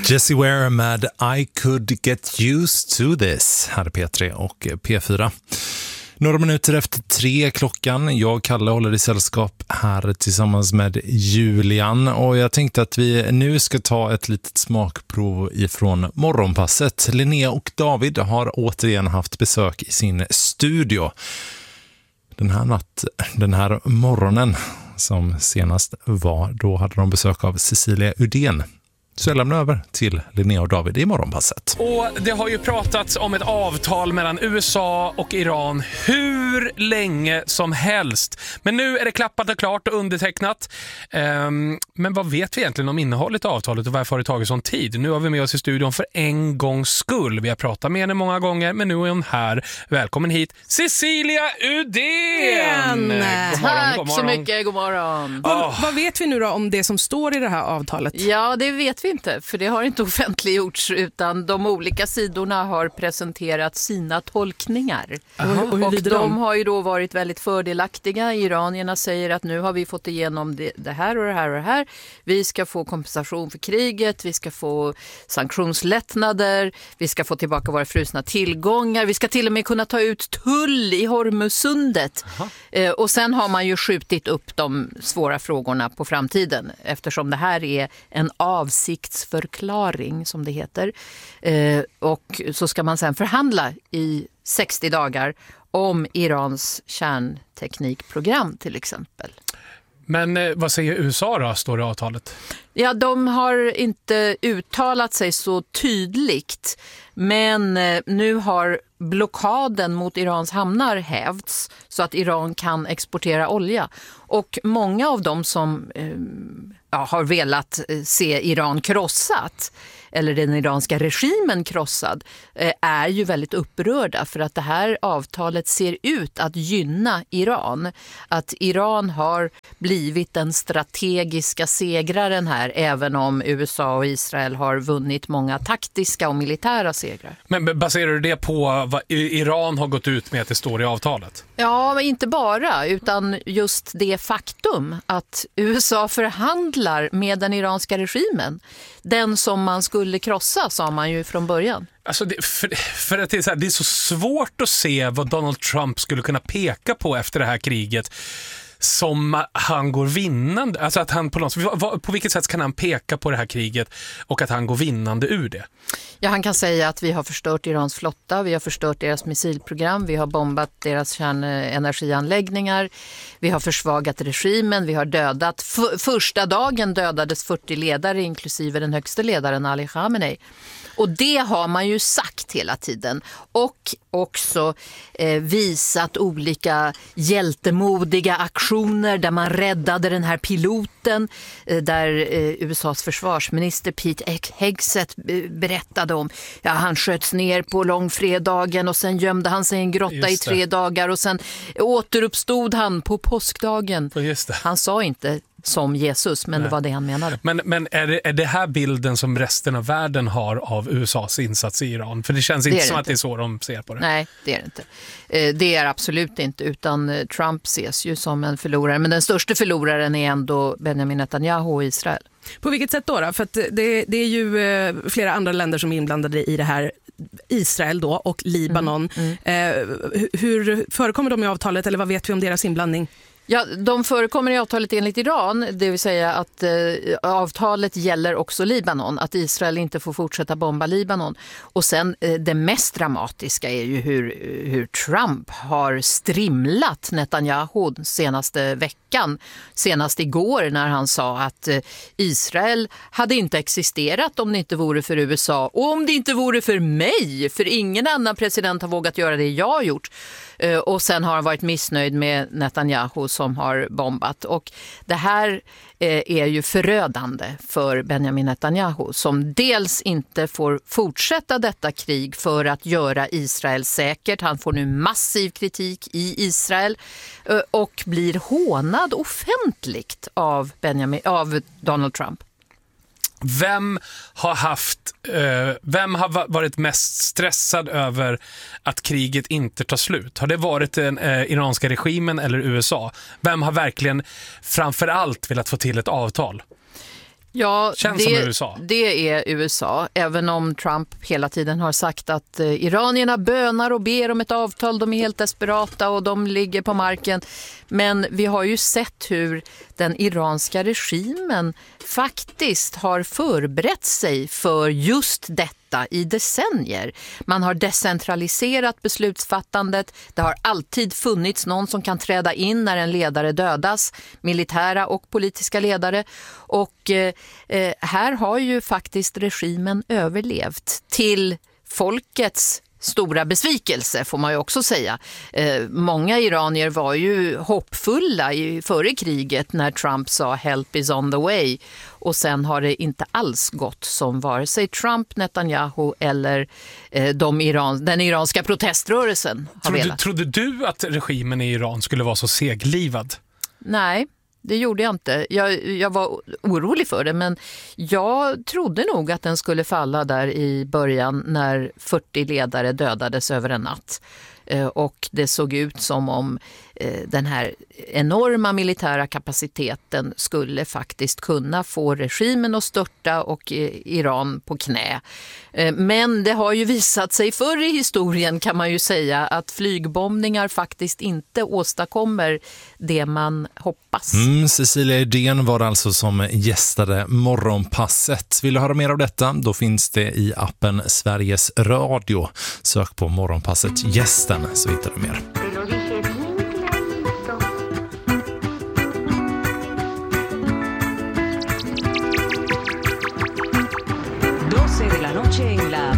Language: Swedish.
Jessie Ware med I could get used to this här är P3 och P4. Några minuter efter 3 klockan. Jag, Kalle, håller i sällskap här tillsammans med Julian. Och jag tänkte att vi nu ska ta ett litet smakprov ifrån morgonpasset. Linnea och David har återigen haft besök i sin studio. Den här morgonen som senast var, då hade de besök av Cecilia Udén. Så jag lämnar över till Linnea och David i morgonpasset. Och det har ju pratats om ett avtal mellan USA och Iran hur länge som helst. Men nu är det klappat och klart och undertecknat. Men vad vet vi egentligen om innehållet i avtalet och varför har det tagit sån tid? Nu har vi med oss i studion för en gångs skull. Vi har pratat med henne många gånger, men nu är hon här. Välkommen hit, Cecilia Udén! Tack så mycket, god morgon. Vad vet vi nu då om det som står i det här avtalet? Ja, det vet vi inte, för det har inte offentliggjorts, utan de olika sidorna har presenterat sina tolkningar. Och de har ju då varit väldigt fördelaktiga. Iranierna säger att nu har vi fått igenom det här och det här och det här. Vi ska få kompensation för kriget, vi ska få sanktionslättnader, vi ska få tillbaka våra frusna tillgångar, vi ska till och med kunna ta ut tull i Hormuzsundet. Och sen har man ju skjutit upp de svåra frågorna på framtiden, eftersom det här är en avsiktsförklaring som det heter. Och så ska man sen förhandla i 60 dagar om Irans kärnteknikprogram till exempel. Men vad säger USA då, står det i avtalet? Ja, de har inte uttalat sig så tydligt, men nu har blockaden mot Irans hamnar hävts så att Iran kan exportera olja. Och många av dem som har velat se Iran krossat, eller den iranska regimen krossad, är ju väldigt upprörda för att det här avtalet ser ut att gynna Iran. Att Iran har blivit den strategiska segraren här, även om USA och Israel har vunnit många taktiska och militära segrar. Men baserar du det på vad Iran har gått ut med att det står i avtalet? Ja, men inte bara, utan just det faktum att USA förhandlar med den iranska regimen. Den som man skulle krossa, sa man ju från början. Alltså för att det är så här, det är så svårt att se vad Donald Trump skulle kunna peka på efter det här kriget som han går vinnande. Alltså att han på vilket sätt kan han peka på det här kriget och att han går vinnande ur det? Ja, han kan säga att vi har förstört Irans flotta, vi har förstört deras missilprogram, vi har bombat deras kärnenergianläggningar, vi har försvagat regimen, vi har dödat. Första dagen dödades 40 ledare, inklusive den högsta ledaren Ali Khamenei. Och det har man ju sagt hela tiden. Och också visat olika hjältemodiga aktioner där man räddade den här piloten. Där USAs försvarsminister Pete Hegseth berättade om. Ja, han sköts ner på långfredagen och sen gömde han sig i en grotta i 3 dagar. Och sen återuppstod han på påskdagen. Han sa inte som Jesus, men det var det han menade. Men är det här bilden som resten av världen har av USAs insats i Iran? För det känns inte som att det är så de ser på det. Nej, det är det inte. Det är absolut inte, utan Trump ses ju som en förlorare. Men den största förloraren är ändå Benjamin Netanyahu och Israel. På vilket sätt då? För att det är ju flera andra länder som är inblandade i det här. Israel då och Libanon. Hur förekommer de i avtalet, eller vad vet vi om deras inblandning? Ja, de förekommer i avtalet enligt Iran, det vill säga att avtalet gäller också Libanon, att Israel inte får fortsätta bomba Libanon. Och sen det mest dramatiska är ju hur Trump har strimlat Netanyahu senaste veckan, senast igår när han sa att Israel hade inte existerat om det inte vore för USA och om det inte vore för mig, för ingen annan president har vågat göra det jag har gjort. Och sen har han varit missnöjd med Netanyahu som har bombat. Och det här är ju förödande för Benjamin Netanyahu som dels inte får fortsätta detta krig för att göra Israel säkert. Han får nu massiv kritik i Israel och blir hånad offentligt av Donald Trump. Vem har varit mest stressad över att kriget inte tar slut? Har det varit den iranska regimen eller USA? Vem har verkligen framförallt velat få till ett avtal? Ja, Känns som USA. Det är USA, även om Trump hela tiden har sagt att iranierna bönar och ber om ett avtal, de är helt desperata och de ligger på marken. Men vi har ju sett hur den iranska regimen faktiskt har förberett sig för just detta i decennier. Man har decentraliserat beslutsfattandet. Det har alltid funnits någon som kan träda in när en ledare dödas, militära och politiska ledare. Och här har ju faktiskt regimen överlevt till folkets stora besvikelse, får man ju också säga. Många iranier var ju hoppfulla före kriget när Trump sa "help is on the way", och sen har det inte alls gått som vare sig Trump, Netanyahu eller den iranska proteströrelsen har velat. Trodde du att regimen i Iran skulle vara så seglivad? Nej. Det gjorde jag inte. Jag var orolig för det, men jag trodde nog att den skulle falla där i början när 40 ledare dödades över en natt. Och det såg ut som om den här enorma militära kapaciteten skulle faktiskt kunna få regimen att störta och Iran på knä. Men det har ju visat sig förr i historien, kan man ju säga, att flygbombningar faktiskt inte åstadkommer det man hoppas. Cecilia Idén var alltså som gästade Morgonpasset. Vill du höra mer av detta? Då finns det i appen Sveriges Radio. Sök på Morgonpasset gästen så hittar du mer. De la noche en la